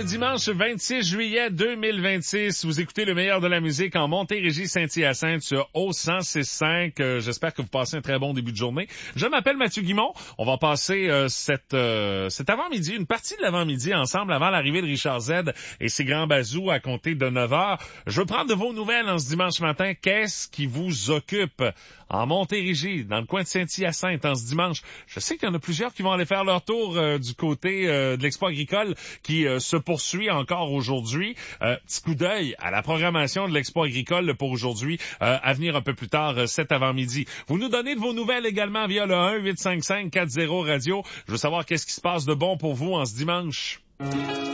le dimanche 26 juillet 2026. Vous écoutez le meilleur de la musique en Montérégie-Saint-Hyacinthe sur O106.5. J'espère que vous passez un très bon début de journée. Je m'appelle Mathieu Guimond. On va passer cet avant-midi, une partie de l'avant-midi ensemble avant l'arrivée de Richard Z et ses grands bazous à compter de 9h. Je veux prendre de vos nouvelles en ce dimanche matin. Qu'est-ce qui vous occupe en Montérégie, dans le coin de Saint-Hyacinthe en ce dimanche? Je sais qu'il y en a plusieurs qui vont aller faire leur tour du côté de l'Expo agricole qui se poursuit encore aujourd'hui. Petit coup d'œil à la programmation de l'Expo agricole pour aujourd'hui, à venir un peu plus tard cet avant-midi. Vous nous donnez de vos nouvelles également via le 1-855-40-radio. Je veux savoir qu'est-ce qui se passe de bon pour vous en ce dimanche.